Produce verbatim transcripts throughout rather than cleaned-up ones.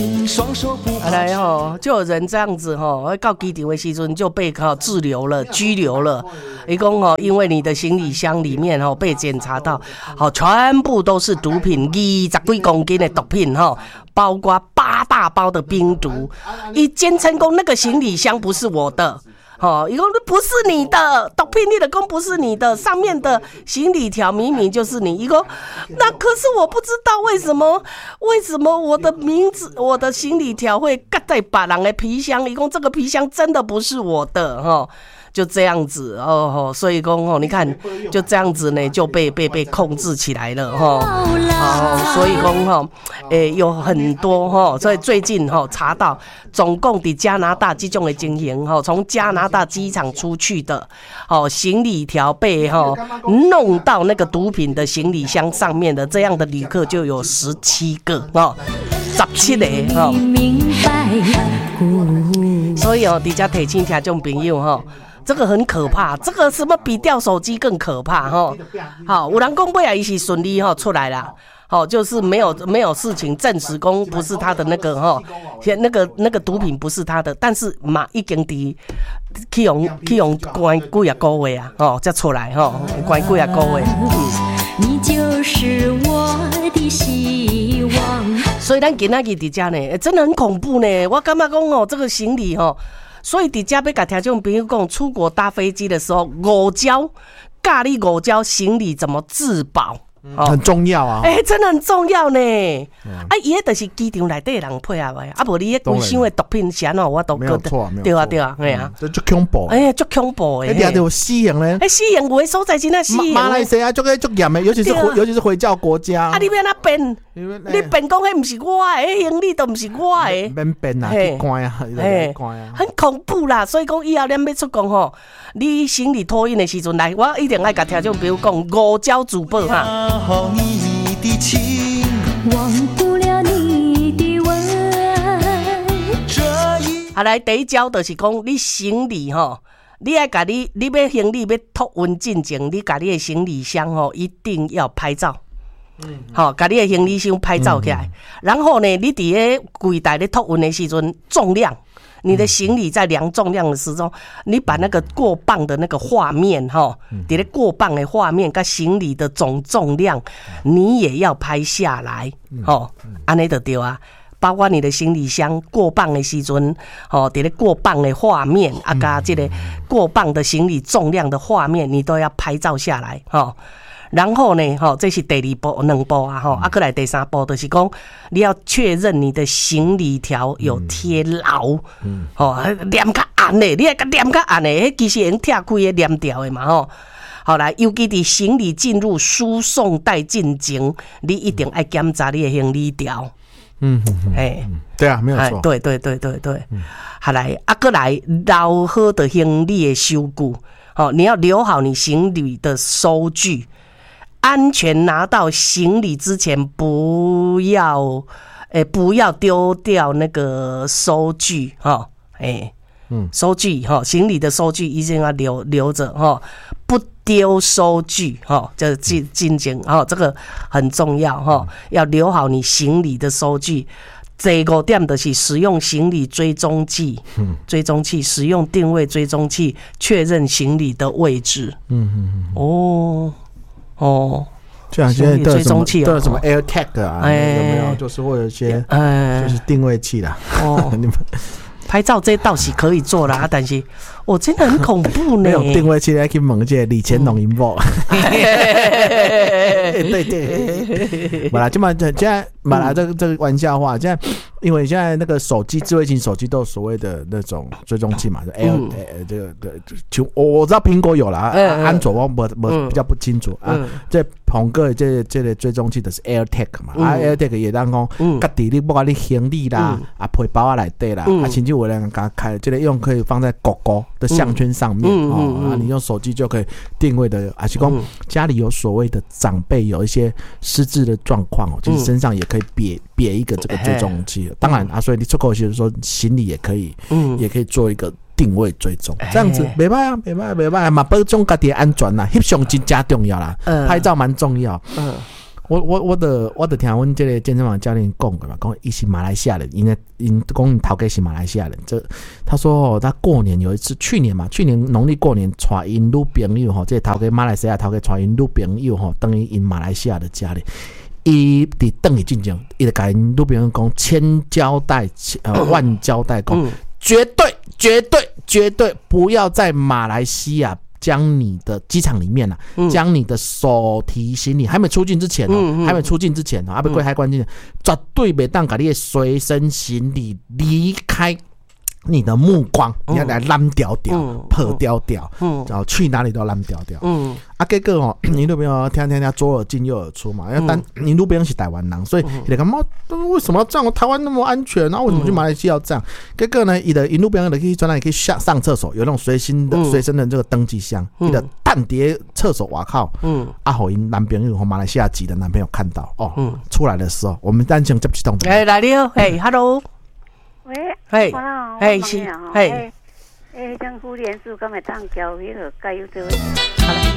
双手不后来吼，就有人这样子吼，到机场的时阵就被吼滞留了、拘留了。一共吼，因为你的行李箱里面吼被检查到，吼全部都是毒品，二十几公斤的毒品吼，包括八大包的冰毒。一坚称讲那个行李箱不是我的。哦，一共不是你的毒品，你的公不是你的，上面的行李条明明就是你一个，那可是我不知道为什么，为什么我的名字，我的行李条会夹在别人的皮箱，一共这个皮箱真的不是我的哈。哦就这样子哦，所以讲哦，你看就这样子呢，就被被被控制起来了哈。哦，所以讲哈，诶、欸、有很多哈，所以最近哈查到，总共在加拿大这种的情形哈，从加拿大机场出去的，哦行李条被哈弄到那个毒品的行李箱上面的这样的旅客就有十七个哦，十七个哈。所以哦，大家提醒听众朋友哈。这个很可怕，这个什么比掉手机更可怕哈！好，有人讲尾啊，伊是顺利哈出来啦，好，就是没有没有事情证实讲不是他的那个哈，那个那个毒品不是他的，但是嘛已经伫去用去用关几啊个月啊，哦才出来哈，关几啊个月。你就是我的希望。所以咱今仔日伫遮呢，真的很恐怖呢。我感觉讲哦，这个行李哦。所以伫遮要甲听众朋友讲，出国搭飞机的时候，五招咖喱五招行李怎么自保？ 嗯哦、很重要啊！ 哎、欸，真的很重要呢。嗯、啊，伊迄就是机场内底人配合的，啊，无你迄规箱的毒品是安怎我都没有错，没有错， 对啊，对啊，哎啊， 这足恐怖！ 哎呀，足恐怖的！ 哎，掠到死刑咧！ 哎，死刑有的所在真的死刑。 马来西亚足个足严的，尤其是尤其是回教国家。 啊，你要哪变？你变讲迄毋是我的，迄行李都毋是我的。 免变啊，去关啊，去关啊， 很恐怖啦！所以讲以后咱要出国吼，你行李托运的时阵来，我一定爱甲听众朋友讲五招自保哈。忘不了你的吻。好，来第一招就是讲，你行李吼，你爱甲你你要行李要托运进前，你甲你的行李箱吼一定要拍照。嗯，好，甲你的行李箱拍照起来，嗯、然后呢，你伫咧柜台咧托运的时阵，重量。你的行李在量重量的时候，你把那个过磅的那个画面哈，你的过磅的画面跟行李的总重量，你也要拍下来，吼，安尼就对啊。包括你的行李箱过磅的时阵，吼，伫咧过磅的画面啊，加这个过磅的行李重量的画面，你都要拍照下来，吼。然后呢，吼，这是第二步、两步啊，吼，啊，过来第三步就是讲，你要确认你的行李条有贴牢，嗯，吼，黏较暗的，你要甲黏较暗的，迄其实已经拆开的黏掉的嘛，吼。好来，尤其伫行李进入输送带进前，你一定要检查你的行李条。 嗯嗯哎、嗯，对啊，没有错， 对对对对对。嗯、好来，啊，过来留好的行李的收据，好，你要留好你行李的收据。安全拿到行李之前，不要，诶、欸，不要丢掉那个收据，哈，诶，嗯，收据哈，行李的收据一定要留留着哈，不丢收据哈，这进进前哈，这个很重要哈，要留好你行李的收据。第五点就是使用行李追踪器，嗯、追踪器使用定位追踪器确认行李的位置。嗯嗯嗯，哦。哦， 这样现在都有什么都有什么 AirTag 啊，哎、有没有？就是或者一些，哎、就是定位器啦。哦，你们拍照这倒是可以做啦，但是我、哦、真的很恐怖呢。 没有定位器来去问这李乾隆银报。对对，本来就嘛，现在本来这个这个玩笑话，现在因为现在那个手机智慧型手机都有所谓的那种追踪器嘛，就 Air、嗯欸、这个对，就我知道苹果有啦，嗯、安卓我我我比较不清楚、嗯、啊。这苹果这这个追踪器的是 AirTag 嘛，嗯、啊 AirTag 也当讲，家己你不管你行李啦，嗯、啊背包啊内底啦，嗯、啊甚至有人给开这个用可以放在狗狗的项圈上面、嗯、哦，嗯、啊你用手机就可以定位的，还是讲家里有所谓的长辈有一些失智的状况哦，其实身上也可以别别一个这个追踪器。当然啊，所以你出口的时候行李也可以，嗯，也可以做一个定位追踪，这样子没办法，没办法，没办法嘛，保重家己的安全啦，翕相真正重要啦，嗯、拍照蛮重要。嗯， 我我我的我的听阮这个健身房教练讲的嘛，讲伊是马来西亚人，因为因讲头家是马来西亚人。这他说哦，他过年有一次，去年嘛，去年农历过年带因女朋友吼，这头家马来西亚头家带因女朋友吼，等于因马来西亚的家里。伊伫等于进前，伊就甲因女朋友讲千交代呃万交代讲，嗯、绝对绝对绝对不要在马来西亚将你的机场里面啊，嗯、将你的手提行李还没出境之前哦，嗯嗯、还没出境之前哦，还没过海关之前，绝对袂当甲你的随身行李离开。你的目光，你要来蓝调调、嗯、破调调，嗯，然后去哪里都蓝调调，嗯，啊，结果哦，你女朋友听听听左耳进右耳出嘛，因为但你女朋友是台湾人，所以你干嘛？为什么要这样？台湾那么安全，然后为什么去马来西亚要这样？结果呢，你的你女朋友的可以专栏可以下上厕所，有那种随身的随身的这个登记箱，你的蛋碟厕所瓦靠，嗯，啊，好，因男朋友和马来西亚籍的男朋友看到哦，嗯，出来的时候，我们单枪接不起动的， 哎，来了，嘿 ，hello。 喂， 嘿， 嘿是，嘿，诶，将妇联署敢会当交迄个加油这位。好了。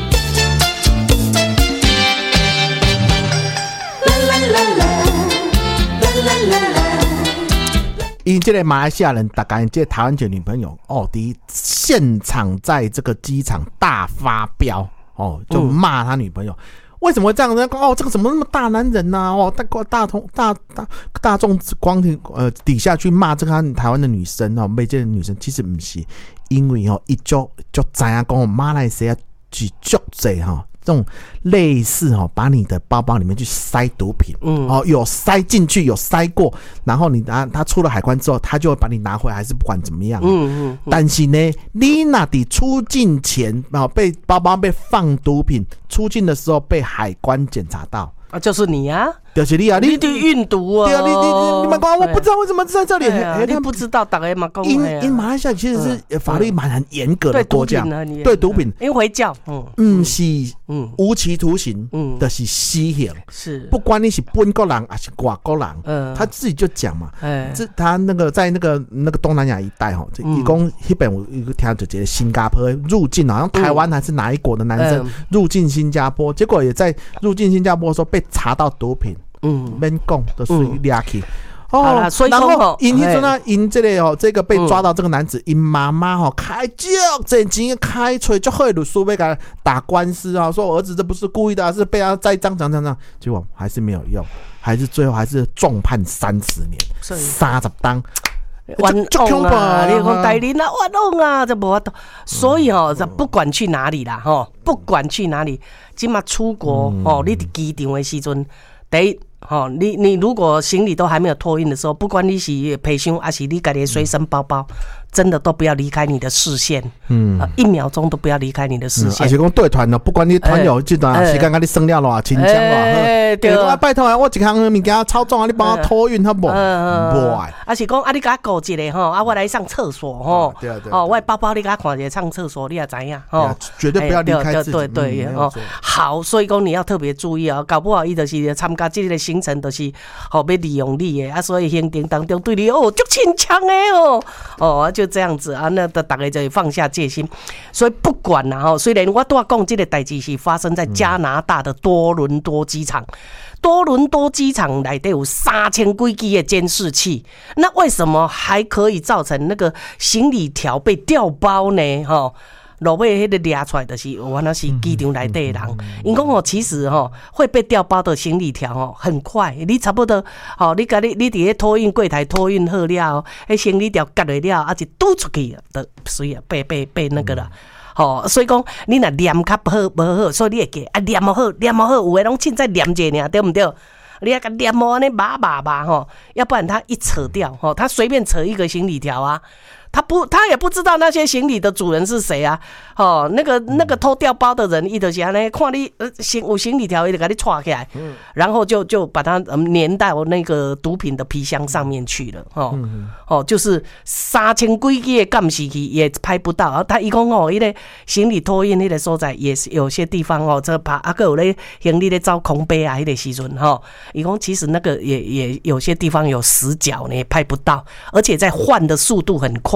因这个马来西亚人，大概这台湾籍女朋友哦，第一现场在这个机场大发飙哦，就骂他女朋友。嗯为什么会这样子？哦，这个怎么那么大男人呐、啊？哦，大大同大大大众光庭呃底下去骂这个台湾的女生哦，美籍的女生，其实不是，因为哦一就就知影讲马来西亚是足济哈。这种类似哦，把你的包包里面去塞毒品，嗯，哦，有塞进去，有塞过，然后你拿他出了海关之后，他就会把你拿回来，还是不管怎么样，嗯 嗯, 嗯。但是呢，你那底出境前啊，被包包被放毒品，出境的时候被海关检查到。 啊，就是你啊， 就是你啊， 你对运毒啊， 对啊，你你你们讲，我不知道为什么在这里， 哎，你不知道，大概嘛讲， 因因马来西亚其实是法律蛮很严格的国家，对毒品， 因为回教，嗯， 嗯是，嗯无期徒刑，嗯，的是死刑， 是， 不管你是本国人还是外国人，嗯，他自己就讲嘛，哎，这他那个在那个那个东南亚一带哈，一共那边有一个听就觉得新加坡入境，好像台湾还是哪一国的男生入境新加坡，结果也在入境新加坡的时候被查到毒品，嗯，免讲都属于抓去。哦，所以然后因迄阵啊，因这个哦，这个被抓到这个男子，因妈妈吼开足侪钱开吹足好的律师要给他打官司啊，说我儿子这不是故意的、啊，是被他栽赃讲讲讲，结果还是没有用，还是最后还是重判三十年，三十当。 冤枉啊！你讲台人啊，冤枉啊，这无法度。所以哦，这不管去哪里啦，吼，不管去哪里，今嘛出国哦，你伫机场的时阵，第一。哦，你你如果行李都还没有托运的时候，不管你是皮箱还是你家的随身包包，真的都不要离开你的视线，嗯、呃，一秒钟都不要离开你的视线。而且讲对团哦，不管你团友这段时间甲你算了偌轻松偌好，对啊，拜托啊，我一项物件超重啊，你帮我托运好不？无爱。 而是讲啊，你甲我顾一下吼，啊，我来上厕所吼，对啊对哦，我的包包你甲看一下上厕所，你也知影吼， 绝对不要离开自己。 对对对哦，好，所以讲你要特别注意啊，搞不好伊就是参加这个行程，就是好要利用你的啊，所以行程当中对你哦足亲强的哦，哦就这样子啊，那大家就会放下戒心。所以不管啦吼，虽然我都要讲这个代志是发生在加拿大的多伦多机场。多伦多机场内底有三千几支的监视器，那为什么还可以造成那个行李条被调包呢？哈，落尾迄个抓出来的是，有可能是机场内底的人。因讲哦，其实吼会被调包的行李条哦很快，你差不多吼，你甲你你伫个托运柜台托运好了，迄行李条夹落了，啊就嘟出去，就随啊被被被那个啦。吼、哦，所以讲你若念较不好无好，所以你会记啊念好念好，有诶拢凊彩念者尔，对不对？你要甲念好安尼麻麻吧吼，要不然他一扯掉吼，他随便扯一个行李条啊。他不，他也不知道那些行李的主人是谁啊！哦，那个那个偷调包的人，伊就是安尼看你呃行有行李条，伊就给你串起来，嗯、然后就就把它粘到那个毒品的皮箱上面去了。哦、嗯、哦，就是三千几支的监视器也拍不到。他一讲哦，伊个行李托运那个所在，也是有些地方哦，这怕啊个有咧行李咧走空杯啊，迄个时阵哈，伊讲其实那个也也有些地方有死角呢，拍不到，而且在换的速度很快。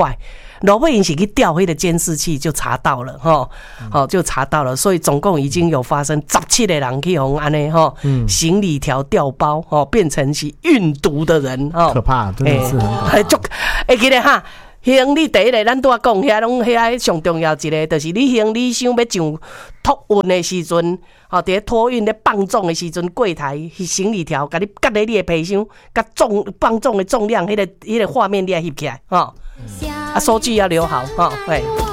快。罗贝因是去调迄个监视器就查到了哈，好、嗯、就查到了，所以总共已经有发生十七个人去红安呢哈，行李条调包哦，变成是运毒的人哦， 可怕，真的是很可怕。 哎，就会记得哈。行李第一个，咱拄仔讲遐拢遐上重要一个，就是你行李箱要上托运的时阵，吼，伫咧托运咧放重的时阵，柜台行李条，甲你夹咧你的皮箱，甲重放重的重量，迄、那个迄、那个画面你要翕起来，吼、哦，啊，收据要留好，吼、哦，哎。